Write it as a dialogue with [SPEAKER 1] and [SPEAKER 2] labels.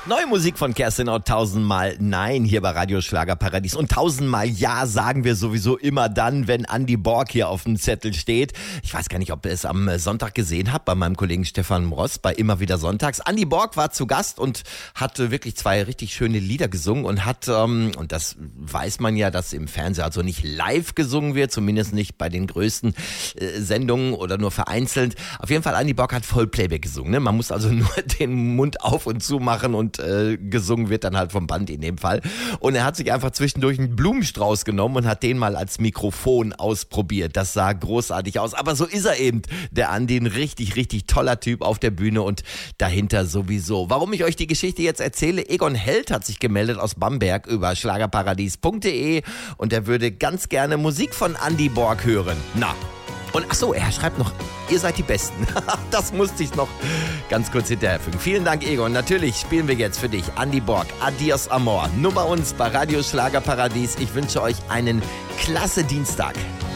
[SPEAKER 1] Neue Musik von Kerstin Ott, 1000-mal Nein hier bei Radio Schlagerparadies. Und 1000-mal Ja sagen wir sowieso immer dann, wenn Andy Borg hier auf dem Zettel steht. Ich weiß gar nicht, ob ihr es am Sonntag gesehen habt, bei meinem Kollegen Stefan Ross, bei Immer wieder Sonntags. Andy Borg war zu Gast und hat wirklich 2 richtig schöne Lieder gesungen und hat, und das weiß man ja, dass im Fernsehen also nicht live gesungen wird, zumindest nicht bei den größten Sendungen oder nur vereinzelt. Auf jeden Fall, Andy Borg hat Vollplayback gesungen. Ne? Man muss also nur den Mund auf und zu machen und gesungen wird dann halt vom Band in dem Fall. Und er hat sich einfach zwischendurch einen Blumenstrauß genommen und hat den mal als Mikrofon ausprobiert. Das sah großartig aus. Aber so ist er eben, der Andi, ein richtig, richtig toller Typ auf der Bühne und dahinter sowieso. Warum ich euch die Geschichte jetzt erzähle, Egon Held hat sich gemeldet aus Bamberg über schlagerparadies.de und er würde ganz gerne Musik von Andy Borg hören. Na, und ach so, er schreibt noch, ihr seid die Besten. Das musste ich noch ganz kurz hinterherfügen. Vielen Dank, Egon. Natürlich spielen wir jetzt für dich Andy Borg, Adios Amor. Nur bei uns bei Radio Schlagerparadies. Ich wünsche euch einen klasse Dienstag.